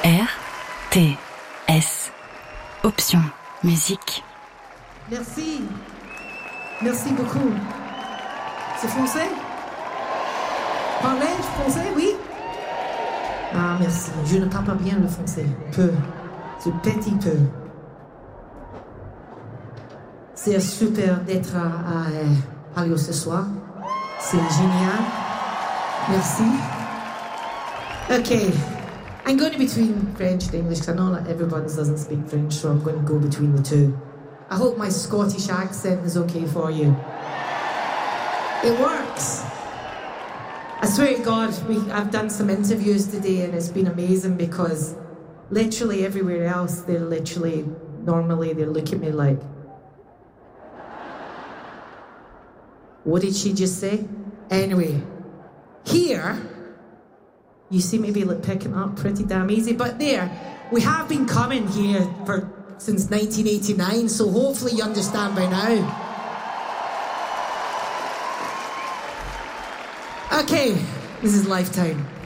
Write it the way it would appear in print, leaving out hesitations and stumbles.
RTS. Option musique. Merci. Merci beaucoup. C'est français? Parlez français, oui? Ah, merci. Je ne parle pas bien le français. Peu. Ce petit peu. C'est super d'être à Palio ce soir. C'est génial. Merci. Okay. I'm going to between French and English because I know that everybody doesn't speak French, so I'm going to go between the two. I hope my Scottish accent is okay for you. It works. I swear to God, I've done some interviews today and it's been amazing because literally everywhere else, normally they look at me like, what did she just say? Anyway, here, you see me picking up pretty damn easy, but there, we have been coming here since 1989, so hopefully you understand by now. Okay, this is Lifetime.